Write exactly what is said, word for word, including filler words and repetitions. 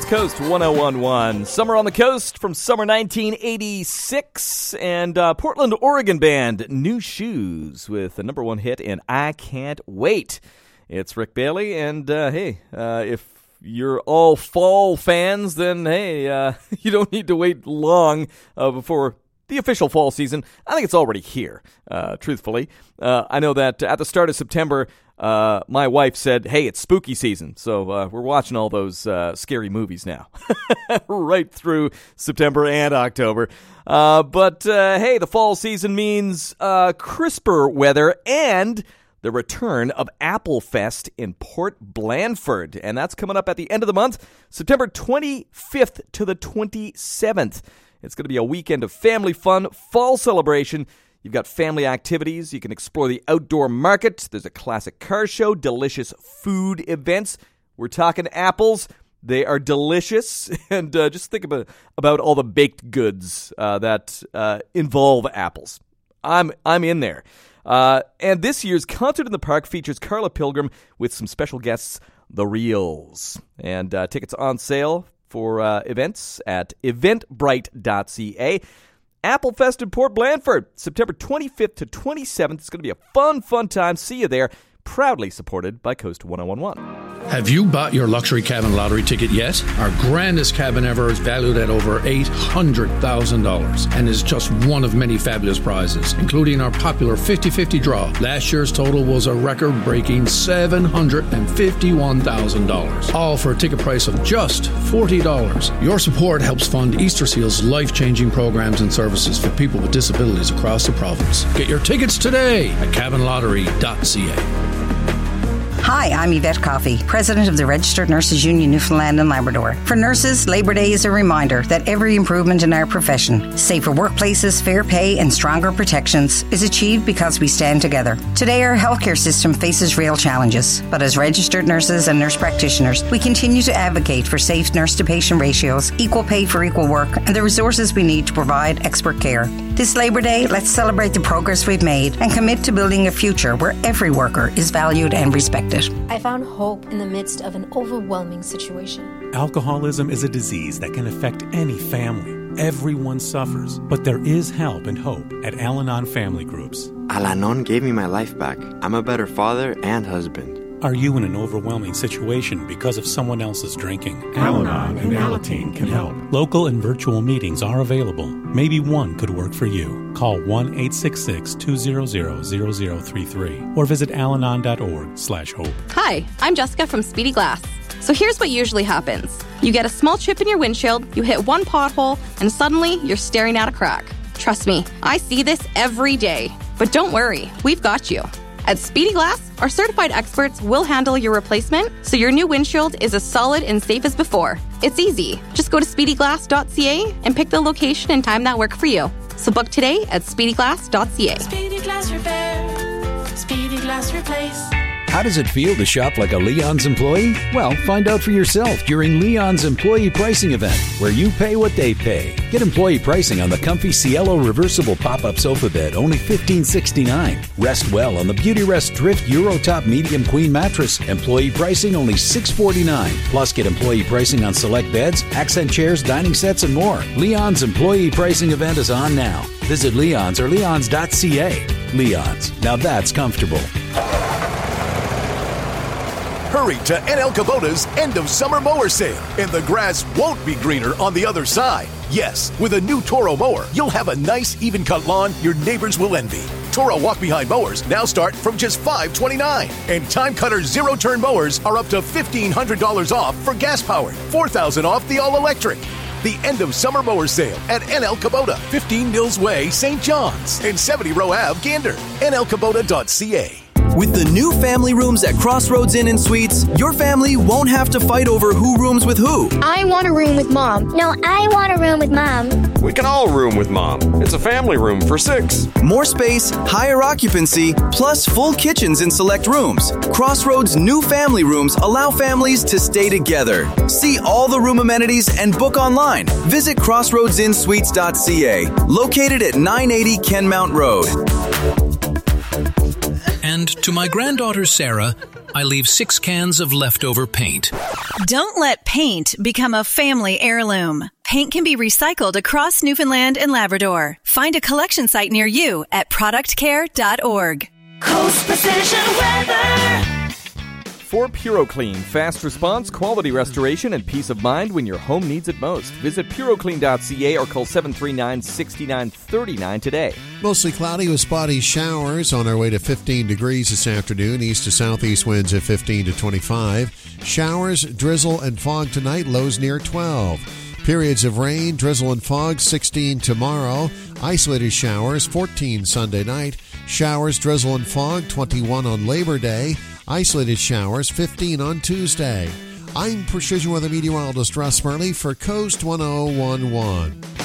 Coast one oh one point one. Summer on the Coast from summer nineteen eighty-six. And uh, Portland, Oregon band New Shoes with the number one hit in I Can't Wait. It's Rick Bailey, and uh, hey, uh, if you're all fall fans, then hey, uh, you don't need to wait long uh, before the official fall season. I think it's already here, uh, truthfully. Uh, I know that at the start of September, uh, my wife said, hey, it's spooky season. So uh, we're watching all those uh, scary movies now, right through September and October. Uh, but uh, hey, the fall season means uh, crisper weather and the return of Apple Fest in Port Blandford. And that's coming up at the end of the month, September twenty-fifth to the twenty-seventh. It's going to be a weekend of family fun, fall celebration. You've got family activities. You can explore the outdoor market. There's a classic car show, delicious food events. We're talking apples. They are delicious. And uh, just think about, about all the baked goods uh, that uh, involve apples. I'm I'm in there. Uh, and this year's Concert in the Park features Carla Pilgrim with some special guests, The Reals. And uh, tickets on sale for uh, events at eventbrite dot c a. Apple Fest in Port Blandford, September twenty-fifth to twenty-seventh. It's going to be a fun, fun time. See you there. Proudly supported by Coast one oh one point one. Have you bought your luxury cabin lottery ticket yet? Our grandest cabin ever is valued at over eight hundred thousand dollars and is just one of many fabulous prizes, including our popular fifty-fifty draw. Last year's total was a record-breaking seven hundred fifty-one thousand dollars, all for a ticket price of just forty dollars. Your support helps fund Easter Seal's life-changing programs and services for people with disabilities across the province. Get your tickets today at cabin lottery dot c a. Hi, I'm Yvette Coffey, President of the Registered Nurses Union Newfoundland and Labrador. For nurses, Labor Day is a reminder that every improvement in our profession, safer workplaces, fair pay, and stronger protections, is achieved because we stand together. Today, our healthcare system faces real challenges, but as registered nurses and nurse practitioners, we continue to advocate for safe nurse-to-patient ratios, equal pay for equal work, and the resources we need to provide expert care. This Labor Day, let's celebrate the progress we've made and commit to building a future where every worker is valued and respected. I found hope in the midst of an overwhelming situation. Alcoholism is a disease that can affect any family. Everyone suffers, but there is help and hope at Al-Anon Family Groups. Al-Anon gave me my life back. I'm a better father and husband. Are you in an overwhelming situation because of someone else's drinking? Al-Anon and Alateen can help. Local and virtual meetings are available. Maybe one could work for you. Call one eight six six, two zero zero, zero zero three three or visit alanon dot org slash hope. Hi, I'm Jessica from Speedy Glass. So here's what usually happens. You get a small chip in your windshield, you hit one pothole, and suddenly you're staring at a crack. Trust me, I see this every day. But don't worry, we've got you. At Speedy Glass, our certified experts will handle your replacement so your new windshield is as solid and safe as before. It's easy. Just go to speedy glass dot c a and pick the location and time that work for you. So book today at speedy glass dot c a. Speedy Glass Repair. Speedy Glass Replace. How does it feel to shop like a Leon's employee? Well, find out for yourself during Leon's Employee Pricing Event, where you pay what they pay. Get employee pricing on the comfy Cielo reversible pop-up sofa bed, only fifteen sixty-nine. Rest well on the Beautyrest Drift Eurotop Medium Queen mattress. Employee pricing only six forty-nine. Plus, get employee pricing on select beds, accent chairs, dining sets, and more. Leon's Employee Pricing Event is on now. Visit Leon's or leons dot c a. Leon's. Now that's comfortable. Hurry to N L Kubota's end of summer mower sale, and the grass won't be greener on the other side. Yes, with a new Toro mower, you'll have a nice, even-cut lawn your neighbors will envy. Toro walk-behind mowers now start from just five twenty-nine, and Time Cutter zero-turn mowers are up to fifteen hundred dollars off for gas-powered, four thousand dollars off the all-electric. The end of summer mower sale at N L Kubota, fifteen Mills Way, Saint John's, and seventy Row Ave, Gander. N L Kubota dot c a. With the new family rooms at Crossroads Inn and Suites, your family won't have to fight over who rooms with who. I want a room with Mom. No, I want a room with Mom. We can all room with Mom. It's a family room for six. More space, higher occupancy, plus full kitchens in select rooms. Crossroads' new family rooms allow families to stay together. See all the room amenities and book online. Visit crossroads inn suites dot c a, located at nine eighty Kenmount Road. And to my granddaughter Sarah, I leave six cans of leftover paint. Don't let paint become a family heirloom. Paint can be recycled across Newfoundland and Labrador. Find a collection site near you at product care dot org. Coast Precision Weather. For PuroClean, fast response, quality restoration, and peace of mind when your home needs it most. Visit puroclean dot c a or call seven three nine, six nine three nine today. Mostly cloudy with spotty showers on our way to fifteen degrees this afternoon. East to southeast winds at fifteen to twenty-five. Showers, drizzle, and fog tonight. Lows near twelve. Periods of rain, drizzle, and fog, sixteen tomorrow. Isolated showers, fourteen Sunday night. Showers, drizzle, and fog, twenty-one on Labor Day. Isolated showers, fifteen on Tuesday. I'm Precision Weather meteorologist Russ Murley for Coast ten eleven.